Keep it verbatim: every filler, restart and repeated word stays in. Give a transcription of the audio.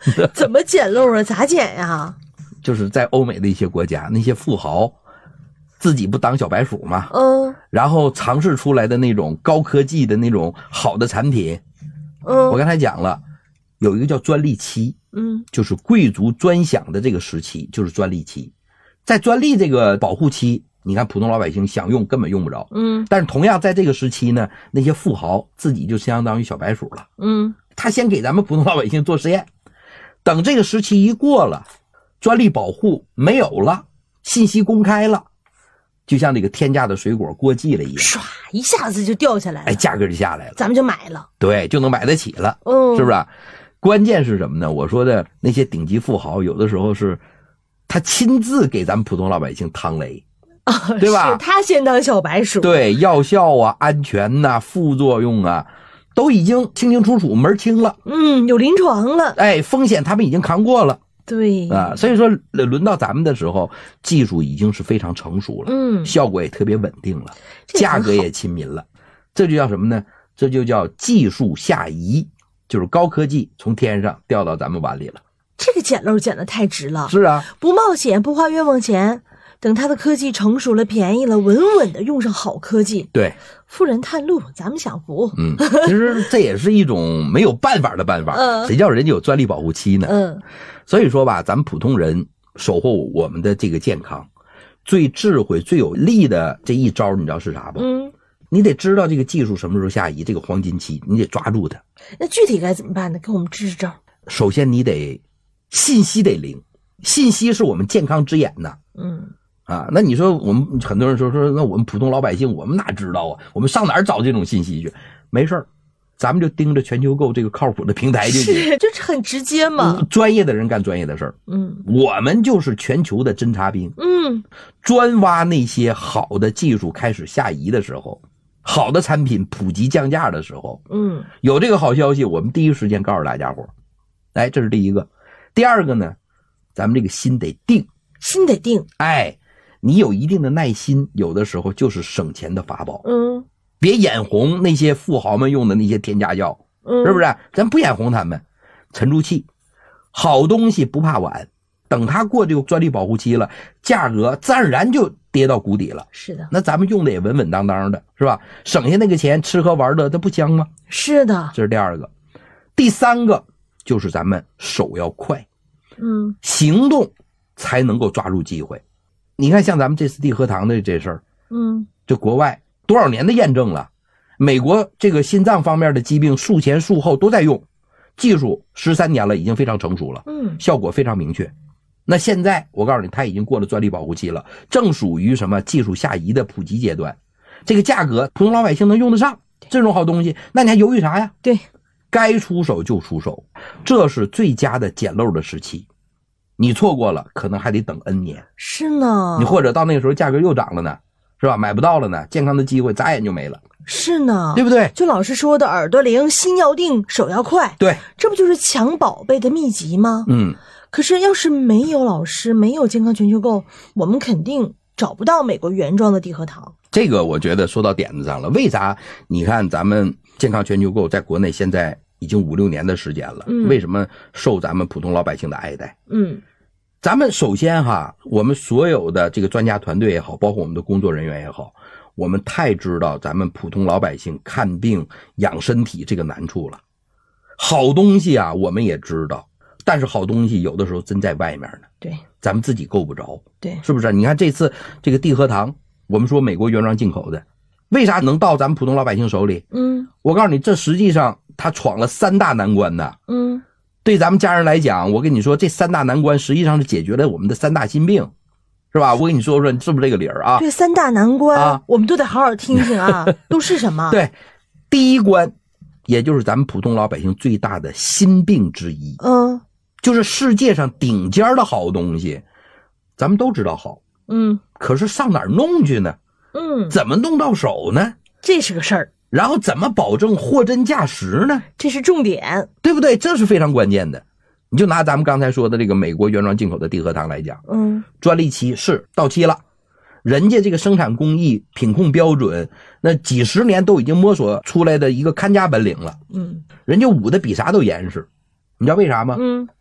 怎么捡漏啊？咋捡呀？ 就是在欧美的一些国家，那些富豪自己不当小白鼠嘛， 嗯， 然后尝试出来的那种高科技的那种好的产品， 嗯， 我刚才讲了，有一个叫专利期， 嗯， 就是贵族专享的这个时期，就是专利期。在专利这个保护期，你看普通老百姓想用根本用不着， 嗯， 但是同样在这个时期呢，那些富豪自己就相当于小白鼠了， 嗯， 他先给咱们普通老百姓做实验，等这个时期一过了，专利保护没有了，信息公开了，就像这个天价的水果过季了一样， 唰一下子就掉下来了， 哎，价格就下来了， 咱们就买了， 对，就能买得起了， 嗯， 是不是啊？关键是什么呢？我说的那些顶级富豪，有的时候是他亲自给咱们普通老百姓趟雷， 啊， 对吧？ 是他先当小白鼠， 对，药效啊、安全呐、啊、副作用啊，都已经清清楚楚门清了。 嗯，有临床了， 哎，风险他们已经扛过了。 对啊，所以说轮到咱们的时候，技术已经是非常成熟了， 嗯， 效果也特别稳定了，价格也亲民了，这就叫什么呢？这就叫技术下移，就是高科技从天上掉到咱们碗里了。 这个捡漏捡得太值了， 是啊， 不冒险不花冤枉钱，等他的科技成熟了便宜了，稳稳的用上好科技， 对， 富人探路，咱们享福。 嗯，其实这也是一种没有办法的办法， 嗯， 谁叫人家有专利保护期呢？ 嗯， 所以说吧，咱们普通人守护我们的这个健康，最智慧最有力的这一招，你知道是啥不？ 嗯， 你得知道这个技术什么时候下移，这个黄金期你得抓住它。 那具体该怎么办呢？给我们支支招。 首先你得信息得灵，信息是我们健康之眼呐。 嗯， 啊，那你说我们很多人说说，那我们普通老百姓我们哪知道啊？我们上哪儿找这种信息去？没事儿，咱们就盯着全球购这个靠谱的平台就行。 是，这是很直接嘛。 嗯，专业的人干专业的事儿。 嗯， 我们就是全球的侦察兵。 嗯， 专挖那些好的技术开始下移的时候，好的产品普及降价的时候， 嗯， 有这个好消息，我们第一时间告诉大家伙。哎，这是第一个。第二个呢，咱们这个心得定， 心得定。 哎，你有一定的耐心，有的时候就是省钱的法宝。 嗯， 别眼红那些富豪们用的那些添加药， 嗯， 是不是？咱不眼红他们，沉住气，好东西不怕晚，等它过这个专利保护期了，价格自然而然就跌到谷底了。 是的， 那咱们用的也稳稳当当的，是吧？省下那个钱吃喝玩乐，它不香吗？ 是的， 这是第二个。第三个就是咱们手要快， 嗯， 行动才能够抓住机会。你看像咱们这次地核糖的这事儿， 嗯， 这国外多少年的验证了，美国这个心脏方面的疾病术前术后都在用，技术十三年了，已经非常成熟了， 嗯，效果非常明确。那现在我告诉你，它已经过了专利保护期了，正属于什么技术下移的普及阶段，这个价格普通老百姓能用得上这种好东西，那你还犹豫啥呀？ 对， 该出手就出手，这是最佳的捡漏的时期。你错过了，可能还得等 N 年。 是呢， 你或者到那个时候价格又涨了呢，是吧？买不到了呢，健康的机会眨眼就没了。 是呢， 对不对？ 就老师说的耳朵灵，心要定，手要快。 对， 这不就是抢宝贝的秘籍吗？ 嗯。 可是要是没有老师，没有健康全球购，我们肯定找不到美国原装的地核糖。 这个我觉得说到点子上了。为啥？你看咱们健康全球购在国内现在已经五六年的时间了， 嗯， 为什么受咱们普通老百姓的爱戴？ 嗯， 咱们首先哈，我们所有的这个专家团队也好，包括我们的工作人员也好，我们太知道咱们普通老百姓看病养身体这个难处了。好东西啊，我们也知道，但是好东西有的时候真在外面呢， 对， 咱们自己够不着， 对， 是不是？你看这次这个地核糖，我们说美国原装进口的，为啥能到咱们普通老百姓手里？ 嗯， 我告诉你，这实际上他闯了三大难关呢。 嗯， 对咱们家人来讲，我跟你说，这三大难关实际上是解决了我们的三大心病，是吧？我跟你说说，是不是这个理儿啊？ 对，三大难关， 啊， 我们都得好好听听啊，都是什么？ 对，第一关，也就是咱们普通老百姓最大的心病之一， 嗯， 就是世界上顶尖的好东西，咱们都知道好， 嗯， 可是上哪儿弄去呢？ 嗯， 怎么弄到手呢？ 这是个事儿。 然后怎么保证货真价实呢？ 这是重点， 对不对？这是非常关键的。你就拿咱们刚才说的这个美国原装进口的地核糖来讲， 嗯， 专利期是到期了，人家这个生产工艺、品控标准，那几十年都已经摸索出来的一个看家本领了， 嗯， 人家捂的比啥都严实，你知道为啥吗？ 嗯，